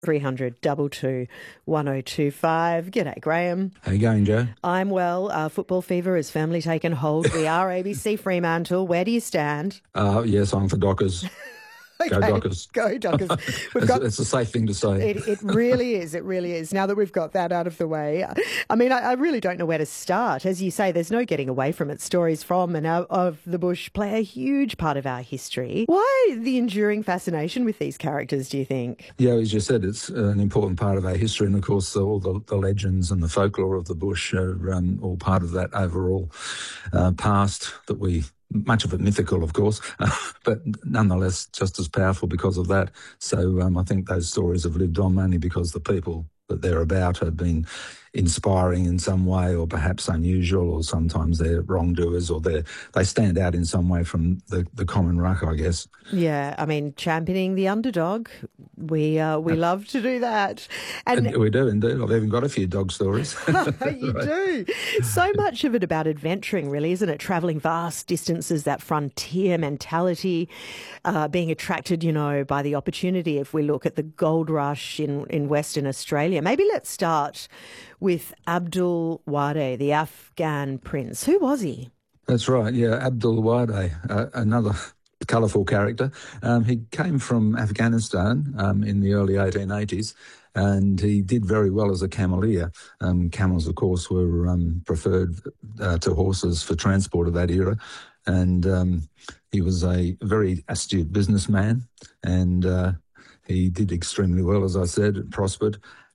300 22 1025. G'day, Graham. How you going, Joe? I'm well. Football fever has firmly taken hold. We are ABC Fremantle. Where do you stand? Yes, I'm for Dockers. Go Okay, Dockers. Go Dockers. It's a safe thing to say. It really is. It really is. Now that we've got that out of the way, I mean, I really don't know where to start. As you say, there's no getting away from it. Stories from and out of the bush play a huge part of our history. Why the enduring fascination with these characters, do you think? Yeah, as you said, it's an important part of our history, and of course, all the legends and the folklore of the bush are all part of that overall past that we. Much of it mythical, of course, but nonetheless just as powerful because of that. So I think those stories have lived on mainly because the people that they're about have been inspiring in some way, or perhaps unusual, or sometimes they're wrongdoers, or they stand out in some way from the common ruck, I guess. Yeah, I mean, championing the underdog, we love to do that. And we do indeed. I've even got a few dog stories. You do. So much of it about adventuring, really, isn't it? Travelling vast distances, that frontier mentality, being attracted, by the opportunity. If we look at the gold rush in Western Australia, maybe let's start with Abdul Wade, the Afghan prince. Who was he? That's right, yeah, Abdul Wade, another colourful character. He came from Afghanistan in the early 1880s, and he did very well as a cameleer. Camels, of course, were preferred to horses for transport of that era, and he was a very astute businessman, and he did extremely well, as I said, prospered.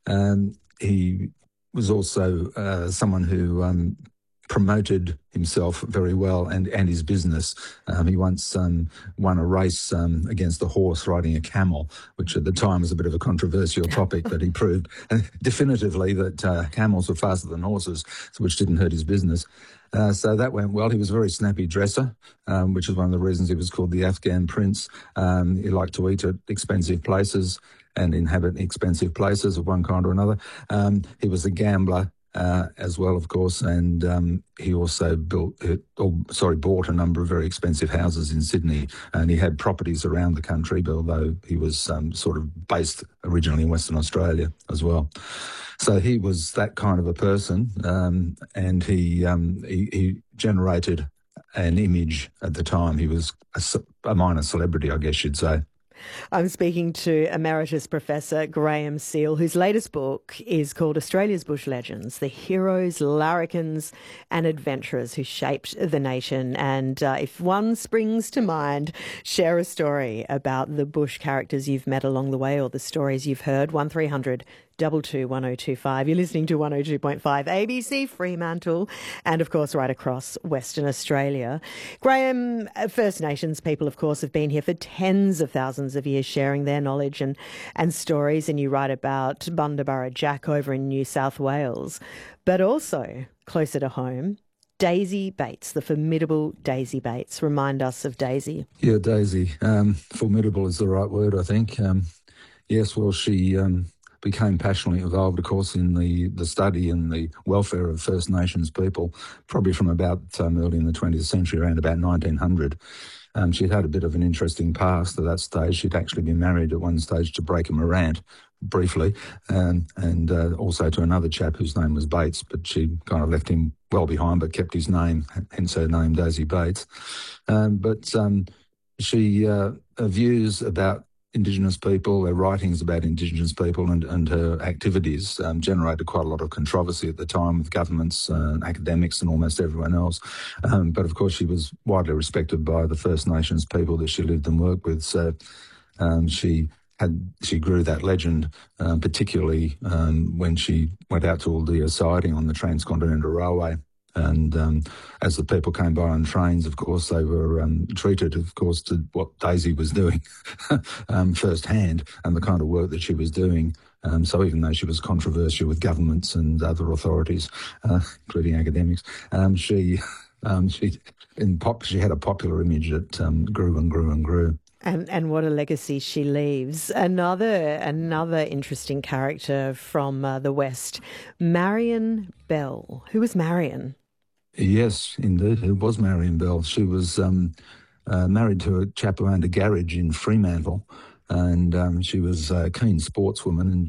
He was also someone who promoted himself very well and his business. He once won a race against a horse riding a camel, which at the time was a bit of a controversial topic, but he proved definitively that camels were faster than horses, which didn't hurt his business. So that went well. He was a very snappy dresser, which is one of the reasons he was called the Afghan prince. He liked to eat at expensive places and inhabit expensive places of one kind or another. He was a gambler as well, of course, and he also bought a number of very expensive houses in Sydney, and he had properties around the country, but although he was sort of based originally in Western Australia as well. So he was that kind of a person, and he generated an image at the time. He was a minor celebrity, I guess you'd say. I'm speaking to Emeritus Professor Graham Seal, whose latest book is called Australia's Bush Legends, the heroes, larrikins and adventurers who shaped the nation. And if one springs to mind, share a story about the bush characters you've met along the way or the stories you've heard. 1300 22 1025. You're listening to 102.5 ABC Fremantle and, of course, right across Western Australia. Graham, First Nations people, of course, have been here for tens of thousands of years sharing their knowledge and stories, and you write about Bundaburra Jack over in New South Wales. But also, closer to home, Daisy Bates, the formidable Daisy Bates. Remind us of Daisy. Yeah, Daisy. Formidable is the right word, I think. Yes, well, she became passionately involved, of course, in the study and the welfare of First Nations people, probably from about early in the 20th century, around about 1900. She'd had a bit of an interesting past at that stage. She'd actually been married at one stage to Breaker Morant, briefly, and also to another chap whose name was Bates, but she kind of left him well behind but kept his name, hence her name, Daisy Bates. But she, her views about Indigenous people, her writings about Indigenous people and her activities generated quite a lot of controversy at the time with governments, academics and almost everyone else. But of course she was widely respected by the First Nations people that she lived and worked with. So she grew that legend, particularly when she went out to Aldea siding on the Transcontinental Railway. And as the people came by on trains, of course, they were treated, of course, to what Daisy was doing firsthand and the kind of work that she was doing. So even though she was controversial with governments and other authorities, including academics, she had a popular image that grew and grew and grew. And what a legacy she leaves. Another interesting character from the West, Marion Bell. Who was Marion? Yes, indeed. It was Marion Bell. She was married to a chap who owned a garage in Fremantle, and she was a keen sportswoman, and